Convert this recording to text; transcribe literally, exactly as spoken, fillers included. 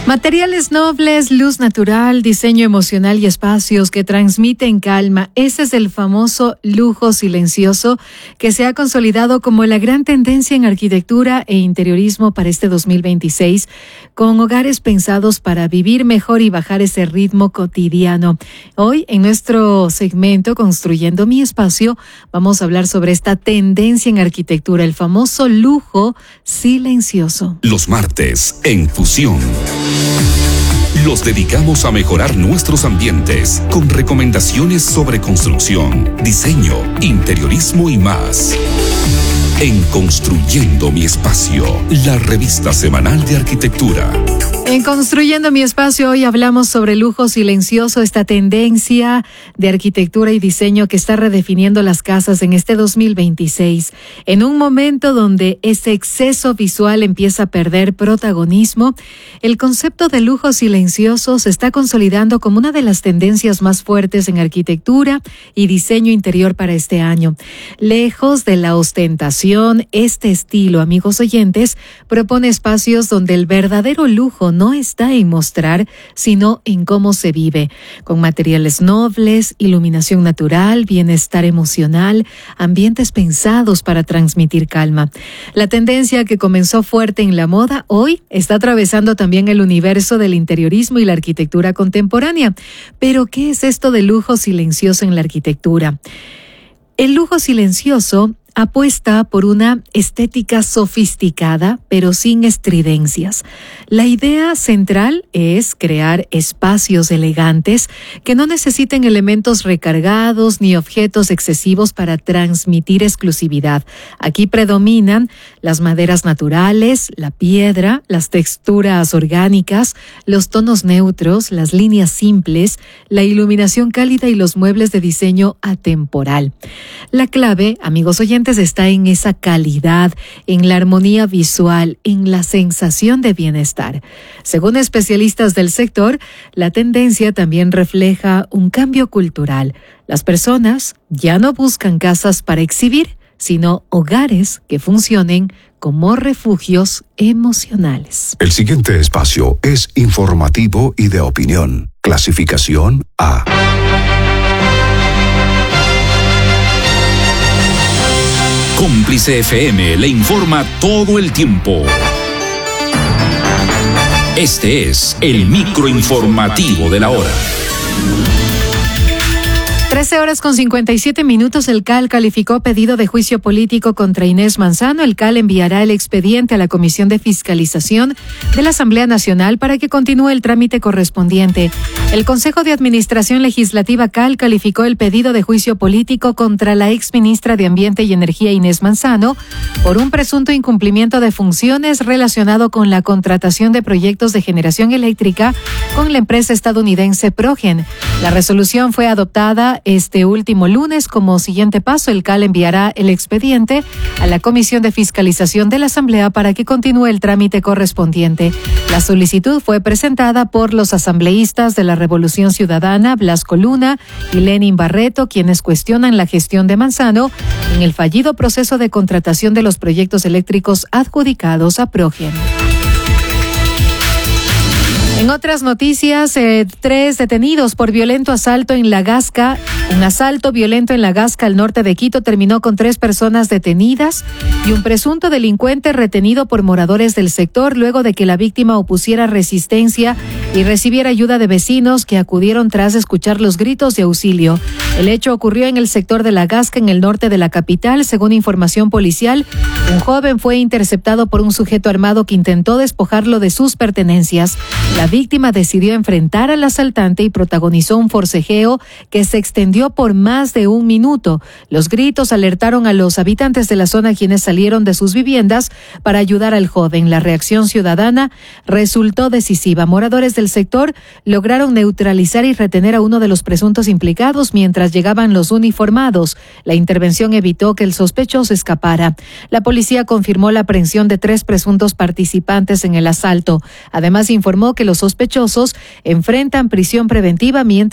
Materiales nobles, luz natural, diseño emocional y espacios que transmiten calma. Ese es el famoso lujo silencioso que se ha consolidado como la gran tendencia en arquitectura e interiorismo para este dos mil veintiséis, con hogares pensados para vivir mejor y bajar ese ritmo cotidiano. Hoy, en nuestro segmento Construyendo mi Espacio, vamos a hablar sobre esta tendencia en arquitectura, el famoso lujo silencioso. Los martes, en Fusión, los dedicamos a mejorar nuestros ambientes con recomendaciones sobre construcción, diseño, interiorismo y más. En Construyendo mi Espacio, la revista semanal de arquitectura. En Construyendo mi Espacio hoy hablamos sobre lujo silencioso, esta tendencia de arquitectura y diseño que está redefiniendo las casas en este dos mil veintiséis. En un momento donde ese exceso visual empieza a perder protagonismo, el concepto de lujo silencioso se está consolidando como una de las tendencias más fuertes en arquitectura y diseño interior para este año. Lejos de la ostentación, este estilo, amigos oyentes, propone espacios donde el verdadero lujo no está en mostrar, sino en cómo se vive, con materiales nobles, iluminación natural, bienestar emocional, ambientes pensados para transmitir calma. La tendencia que comenzó fuerte en la moda, hoy está atravesando también el universo del interiorismo y la arquitectura contemporánea. Pero, ¿qué es esto de lujo silencioso en la arquitectura? El lujo silencioso apuesta por una estética sofisticada, pero sin estridencias. La idea central es crear espacios elegantes que no necesiten elementos recargados ni objetos excesivos para transmitir exclusividad. Aquí predominan las maderas naturales, la piedra, las texturas orgánicas, los tonos neutros, las líneas simples, la iluminación cálida y los muebles de diseño atemporal. La clave, amigos oyentes, está en esa calidad, en la armonía visual, en la sensación de bienestar. Según especialistas del sector, la tendencia también refleja un cambio cultural. Las personas ya no buscan casas para exhibir, sino hogares que funcionen como refugios emocionales. El siguiente espacio es informativo y de opinión. Clasificación A. Cómplice F M le informa todo el tiempo. Este es el microinformativo de la hora. trece horas con cincuenta y siete minutos. El C A L calificó pedido de juicio político contra Inés Manzano. El C A L enviará el expediente a la Comisión de Fiscalización de la Asamblea Nacional para que continúe el trámite correspondiente. El Consejo de Administración Legislativa C A L calificó el pedido de juicio político contra la exministra de Ambiente y Energía Inés Manzano por un presunto incumplimiento de funciones relacionado con la contratación de proyectos de generación eléctrica con la empresa estadounidense Progen. La resolución fue adoptada este último lunes. Como siguiente paso, el C A L enviará el expediente a la Comisión de Fiscalización de la Asamblea para que continúe el trámite correspondiente. La solicitud fue presentada por los asambleístas de la Revolución Ciudadana, Blasco Luna y Lenin Barreto, quienes cuestionan la gestión de Manzano en el fallido proceso de contratación de los proyectos eléctricos adjudicados a Progen. En otras noticias, eh, tres detenidos por violento asalto en La Gasca. Un asalto violento en La Gasca, al norte de Quito, terminó con tres personas detenidas y un presunto delincuente retenido por moradores del sector luego de que la víctima opusiera resistencia y recibiera ayuda de vecinos que acudieron tras escuchar los gritos de auxilio. El hecho ocurrió en el sector de La Gasca, en el norte de la capital. Según información policial, un joven fue interceptado por un sujeto armado que intentó despojarlo de sus pertenencias. La víctima decidió enfrentar al asaltante y protagonizó un forcejeo que se extendió por más de un minuto. Los gritos alertaron a los habitantes de la zona, quienes salieron de sus viviendas para ayudar al joven. La reacción ciudadana resultó decisiva. Moradores del sector lograron neutralizar y retener a uno de los presuntos implicados mientras llegaban los uniformados. La intervención evitó que el sospechoso escapara. La policía confirmó la aprehensión de tres presuntos participantes en el asalto. Además, informó que los sospechosos enfrentan prisión preventiva mientras